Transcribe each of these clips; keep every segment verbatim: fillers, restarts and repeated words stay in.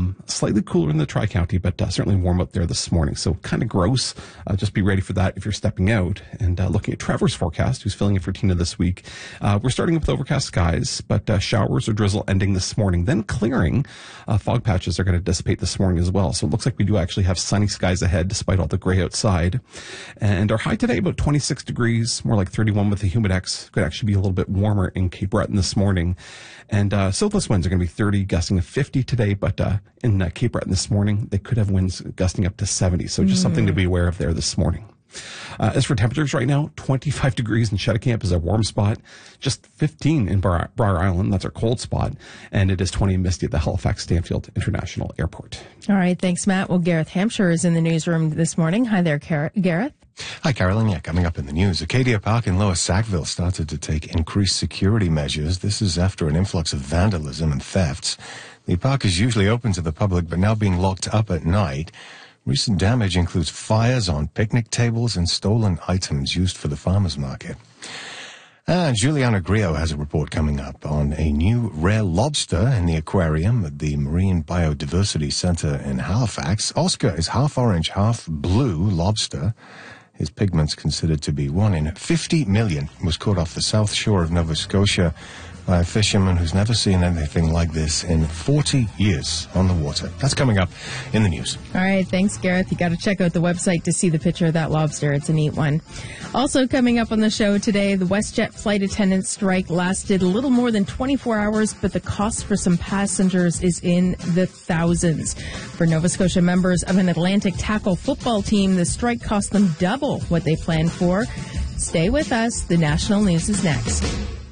Um, slightly cooler in the Tri-County, but uh, certainly warm up there this morning. So kind of gross. Uh, just be ready for that if you're stepping out. And uh, looking at Trevor's forecast, who's filling in for Tina this week, uh, we're starting with overcast skies, but uh, showers or drizzle ending this morning, then clearing. Uh, fog patches are going to dissipate this morning as well. So it looks like we do actually have sunny skies ahead despite all the gray outside. And our high today, about twenty-six degrees, more like thirty-one with the humidex. Could actually be a little bit warmer in Cape Breton this morning. And uh, southwest winds are going to be thirty, gusting of fifty today, but uh, in uh, Cape Breton this morning, they could have winds gusting up to seventy. So just mm. something to be aware of there this morning. Uh, as for temperatures right now, twenty-five degrees in Cheticamp is our warm spot, just fifteen in Bar- Briar Island, that's our cold spot, and it is twenty and misty at the Halifax Stanfield International Airport. All right, thanks, Matt. Well, Gareth Hampshire is in the newsroom this morning. Hi there, Car- Gareth. Hi, Carolyn. Yeah, coming up in the news, Acadia Park in Lower Sackville started to take increased security measures. This is after an influx of vandalism and thefts. The park is usually open to the public, but now being locked up at night. Recent damage includes fires on picnic tables and stolen items used for the farmers market. And Juliana Griot has a report coming up on a new rare lobster in the aquarium at the Marine Biodiversity Center in Halifax. Oscar is half orange, half blue lobster. His pigment's considered to be one in fifty million. Was caught off the south shore of Nova Scotia by a fisherman who's never seen anything like this in forty years on the water. That's coming up in the news. All right, thanks, Gareth. You got to check out the website to see the picture of that lobster. It's a neat one. Also coming up on the show today, the WestJet flight attendant strike lasted a little more than twenty-four hours, but the cost for some passengers is in the thousands. For Nova Scotia members of an Atlantic tackle football team, the strike cost them double what they planned for. Stay with us. The national news is next.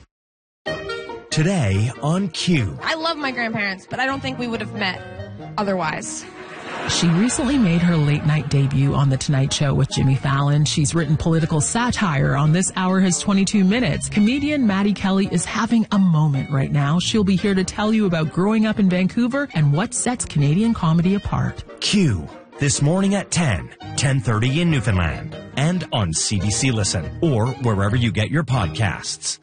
Today on Q. I love my grandparents, but I don't think we would have met otherwise. She recently made her late-night debut on The Tonight Show with Jimmy Fallon. She's written political satire on This Hour Has twenty-two minutes. Comedian Maddie Kelly is having a moment right now. She'll be here to tell you about growing up in Vancouver and what sets Canadian comedy apart. Q. This morning at ten, ten thirty in Newfoundland. And on C B C Listen or wherever you get your podcasts.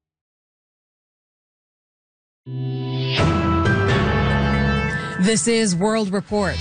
This is World Report.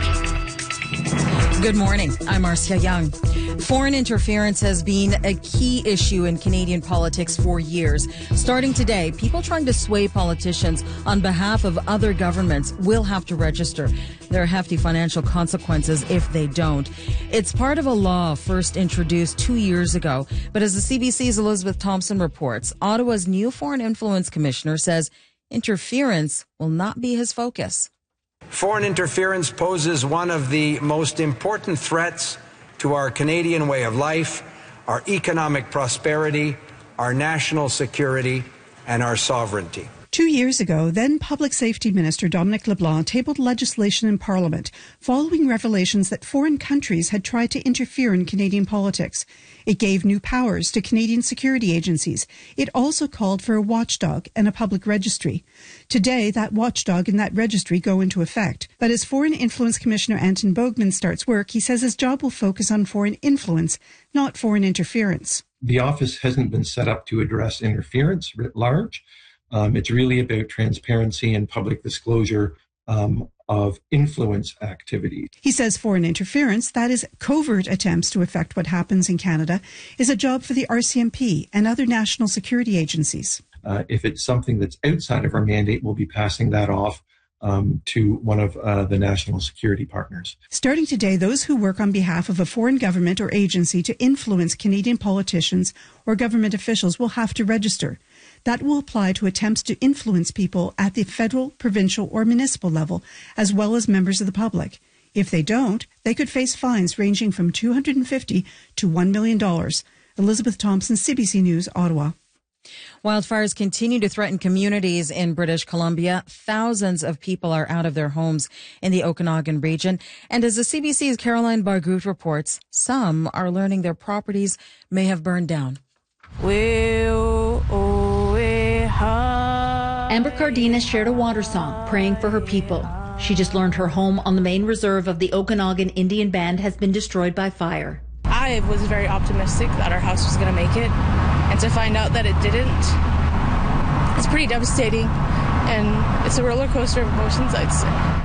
Good morning. I'm Marcia Young. Foreign interference has been a key issue in Canadian politics for years. Starting today, people trying to sway politicians on behalf of other governments will have to register. There are hefty financial consequences if they don't. It's part of a law first introduced two years ago. But as the C B C's Elizabeth Thompson reports, Ottawa's new Foreign Influence Commissioner says interference will not be his focus. Foreign interference poses one of the most important threats to our Canadian way of life, our economic prosperity, our national security, and our sovereignty. Two years ago, then Public Safety Minister Dominic LeBlanc tabled legislation in Parliament following revelations that foreign countries had tried to interfere in Canadian politics. It gave new powers to Canadian security agencies. It also called for a watchdog and a public registry. Today, that watchdog and that registry go into effect. But as Foreign Influence Commissioner Anton Bogman starts work, he says his job will focus on foreign influence, not foreign interference. The office hasn't been set up to address interference writ large. Um, it's really about transparency and public disclosure um, of influence activities. He says foreign interference, that is covert attempts to affect what happens in Canada, is a job for the R C M P and other national security agencies. Uh, if it's something that's outside of our mandate, we'll be passing that off um, to one of uh, the national security partners. Starting today, those who work on behalf of a foreign government or agency to influence Canadian politicians or government officials will have to register. That will apply to attempts to influence people at the federal, provincial, or municipal level, as well as members of the public. If they don't, they could face fines ranging from two hundred fifty dollars to one million dollars. Elizabeth Thompson, C B C News, Ottawa. Wildfires continue to threaten communities in British Columbia. Thousands of people are out of their homes in the Okanagan region. And as the C B C's Caroline Bargout reports, some are learning their properties may have burned down. Will, oh, Amber Cardenas shared a water song praying for her people. She just learned her home on the main reserve of the Okanagan Indian Band has been destroyed by fire. I was very optimistic that our house was going to make it, and to find out that it didn't, it's pretty devastating, and it's a roller coaster of emotions, I'd say.